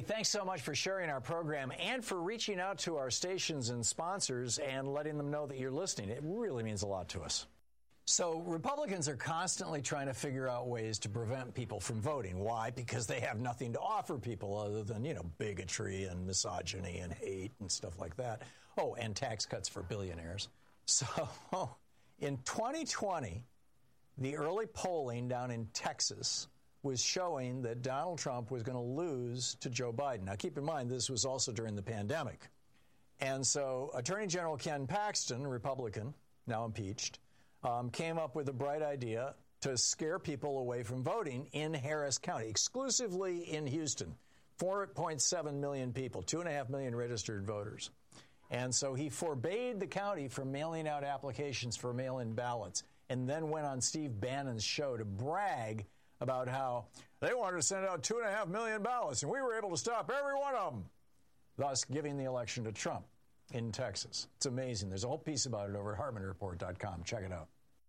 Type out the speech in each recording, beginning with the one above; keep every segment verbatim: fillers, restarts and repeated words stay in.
thanks so much for sharing our program and for reaching out to our stations and sponsors and letting them know that you're listening. It really means a lot to us. So Republicans are constantly trying to figure out ways to prevent people from voting. Why? Because they have nothing to offer people other than, you know, bigotry and misogyny and hate and stuff like that. Oh, and tax cuts for billionaires. So in twenty twenty, the early polling down in Texas was showing that Donald Trump was going to lose to Joe Biden. Now, keep in mind, this was also during the pandemic. And so Attorney General Ken Paxton, Republican, now impeached, Um, came up with a bright idea to scare people away from voting in Harris County, exclusively in Houston. four point seven million people, two point five million registered voters. And so he forbade the county from mailing out applications for mail-in ballots and then went on Steve Bannon's show to brag about how they wanted to send out two point five million ballots and we were able to stop every one of them, thus giving the election to Trump in Texas. It's amazing. There's a whole piece about it over at Hartmann Report dot com. Check it out.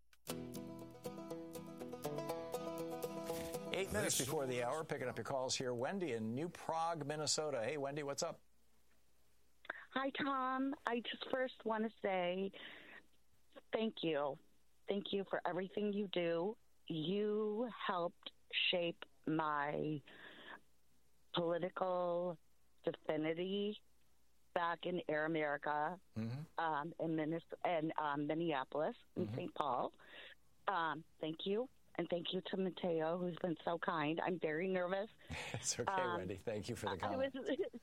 Eight minutes before the hour, picking up your calls here. Wendy in New Prague, Minnesota. Hey, Wendy, what's up? Hi, Tom. I just first want to say thank you. Thank you for everything you do. You helped shape my political affinity back in Air America, mm-hmm. um, in Minnesota, and um, Minneapolis, and mm-hmm. Saint Paul. Um, thank you. And thank you to Mateo, who's been so kind. I'm very nervous. It's okay, um, Wendy. Thank you for the comment. I was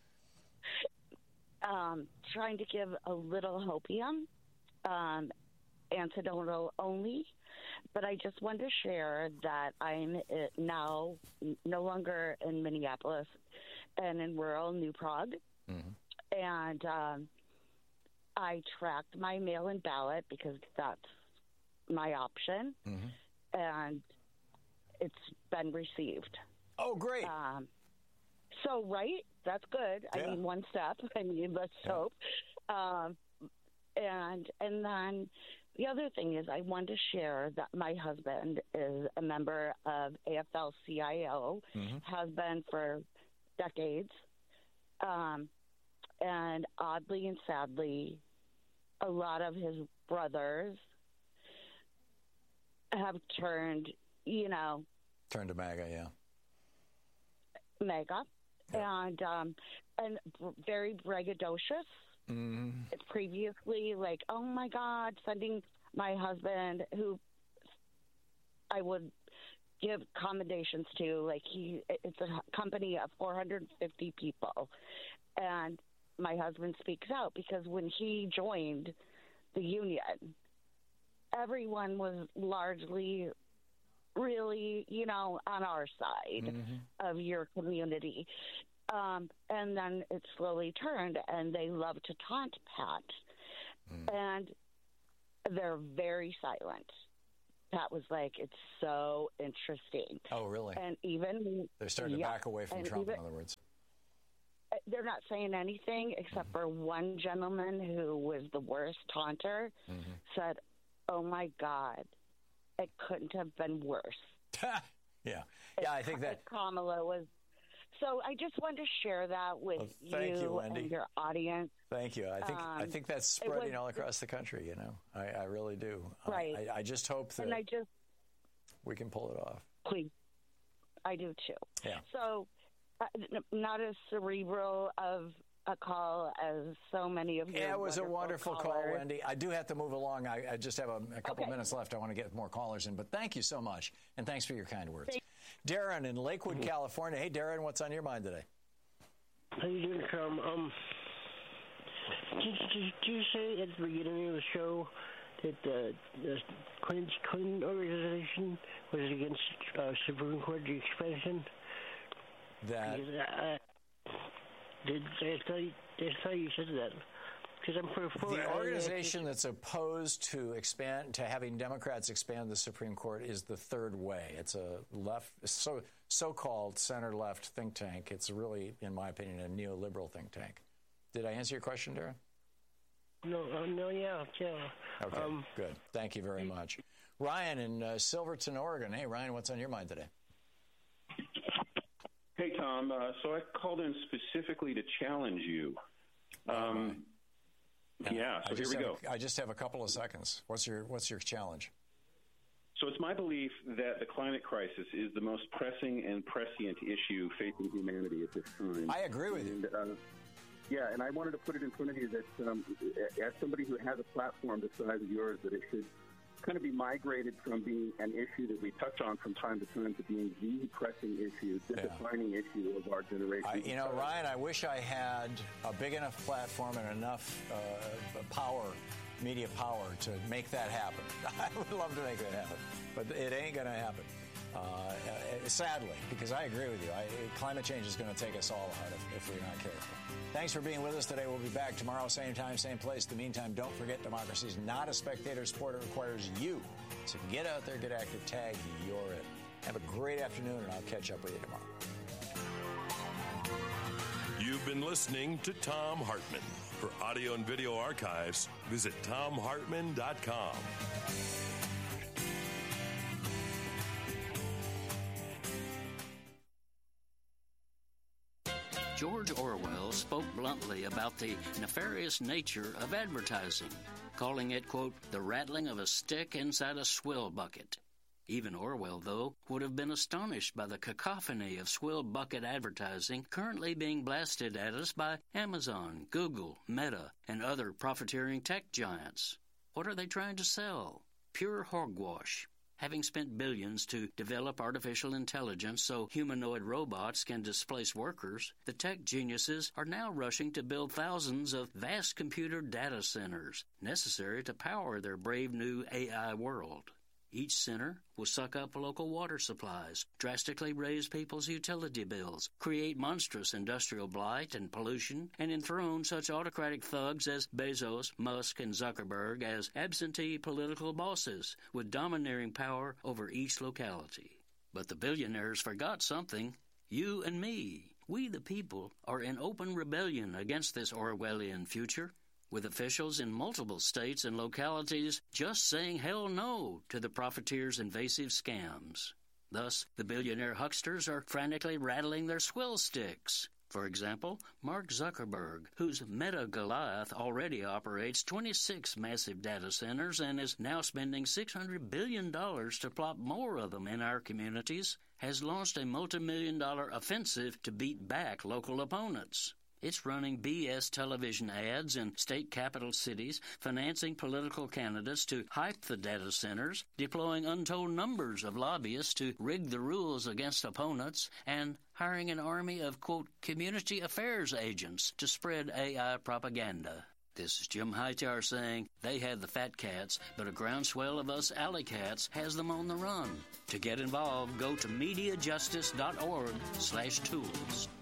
um, trying to give a little hopium, um, antidotal only. But I just wanted to share that I'm now no longer in Minneapolis and in rural New Prague. Mm-hmm. And um, I tracked my mail-in ballot because that's my option. Mm-hmm. And it's been received. Oh, great. Um, so, right, that's good. Yeah. I mean, one step. I mean, let's yeah. hope. Um, and and then the other thing is I wanted to share that my husband is a member of A F L C I O, mm-hmm. has been for decades. Um, and oddly and sadly, a lot of his brothers have turned, you know... Turned to MAGA, yeah. MAGA. Yeah. And, um, and very braggadocious. Mm-hmm. Previously, like, oh, my God, sending my husband, who I would give commendations to, like, he, it's a company of four hundred fifty people. And my husband speaks out because when he joined the union, everyone was largely really, you know, on our side mm-hmm. of your community. Um, and then it slowly turned, and they love to taunt Pat. Mm. And they're very silent. Pat was like, it's so interesting. Oh, really? And even... They're starting yeah, to back away from Trump, even, in other words. They're not saying anything except mm-hmm. for one gentleman who was the worst taunter, mm-hmm. said, oh, my God, it couldn't have been worse. yeah. Yeah, I think that... Kamala was... So I just wanted to share that with well, you, you, you and your audience. Thank you. I think um, I think that's spreading was, all across the country, you know. I, I really do. Right. I, I just hope that and I just, we can pull it off. Please. I do, too. Yeah. So uh, not as cerebral of a call as so many of you. Yeah, it was a wonderful callers. call, Wendy. I do have to move along. I, I just have a, a couple okay. minutes left. I want to get more callers in, but thank you so much, and thanks for your kind words. Thank- Darren in Lakewood, mm-hmm. California. Hey, Darren, what's on your mind today? How you doing, Tom? Um, did, did, did you say at the beginning of the show that uh, the Clinton, Clinton organization was against uh, Supreme Court expansion? That... Uh, did, I, thought you, I thought you said that. Because I'm for, for the organization that's opposed to expand to having Democrats expand the Supreme Court is the Third Way. It's a left, so so-called center-left think tank. It's really, in my opinion, a neoliberal think tank. Did I answer your question, Darren? No, uh, no, yeah, yeah. Okay, um, good. Thank you very much. Ryan in uh, Silverton, Oregon. Hey, Ryan, what's on your mind today? Hey, Tom. Uh, so I called in specifically to challenge you. Um, right. Yeah, so here we go. A, I just have a couple of seconds. What's your What's your challenge? So it's my belief that the climate crisis is the most pressing and prescient issue facing humanity at this time. I agree with and, you. Uh, yeah, and I wanted to put it in front of you that um, as somebody who has a platform the size of yours, that it should kind of be migrated from being an issue that we touch on from time to time to being the pressing issue, the yeah. defining issue of our generation. I, you know, Ryan, I wish I had a big enough platform and enough uh, power, media power, to make that happen. I would love to make that happen, but it ain't going to happen. Uh, sadly, because I agree with you. I, climate change is going to take us all out if, if we're not careful. Thanks for being with us today. We'll be back tomorrow, same time, same place. In the meantime, don't forget, democracy is not a spectator sport. It requires you. So get out there, get active, tag, you're it. Have a great afternoon, and I'll catch up with you tomorrow. You've been listening to Thom Hartmann. For audio and video archives, visit thom hartmann dot com. George Orwell spoke bluntly about the nefarious nature of advertising, calling it, quote, the rattling of a stick inside a swill bucket. Even Orwell, though, would have been astonished by the cacophony of swill bucket advertising currently being blasted at us by Amazon, Google, Meta, and other profiteering tech giants. What are they trying to sell? Pure hogwash. Having spent billions to develop artificial intelligence so humanoid robots can displace workers, the tech geniuses are now rushing to build thousands of vast computer data centers necessary to power their brave new A I world. Each center will suck up local water supplies, drastically raise people's utility bills, create monstrous industrial blight and pollution, and enthrone such autocratic thugs as Bezos, Musk, and Zuckerberg as absentee political bosses with domineering power over each locality. But the billionaires forgot something. You and me, we the people, are in open rebellion against this Orwellian future, with officials in multiple states and localities just saying hell no to the profiteers' invasive scams. Thus, the billionaire hucksters are frantically rattling their swill sticks. For example, Mark Zuckerberg, whose Meta Goliath already operates twenty-six massive data centers and is now spending six hundred billion dollars to plop more of them in our communities, has launched a multi-million dollar offensive to beat back local opponents. It's running B S television ads in state capital cities, financing political candidates to hype the data centers, deploying untold numbers of lobbyists to rig the rules against opponents, and hiring an army of, quote, community affairs agents to spread A I propaganda. This is Jim Hightower saying they had the fat cats, but a groundswell of us alley cats has them on the run. To get involved, go to mediajustice dot org slash tools.